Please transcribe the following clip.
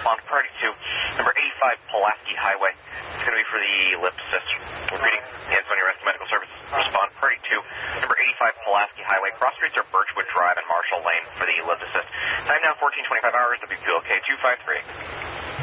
Respond to priority 2. Number 85 Pulaski Highway. It's going to be for the lift assist. Repeating, Ansonia Rescue Medical Services. Respond to priority 2. Number 85 Pulaski Highway. Cross streets are Birchwood Drive and Marshall Lane for the lift assist. Time now 14:25 hours. WQLK 253.